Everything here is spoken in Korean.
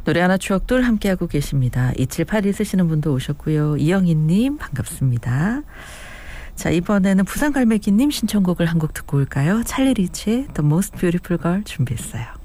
노래 하나 추억들 함께하고 계십니다. 2782 쓰시는 분도 오셨고요. 이영희님 반갑습니다. 자, 이번에는 부산갈매기님 신청곡을 한 곡 듣고 올까요? 찰리 리치의 The Most Beautiful Girl 준비했어요.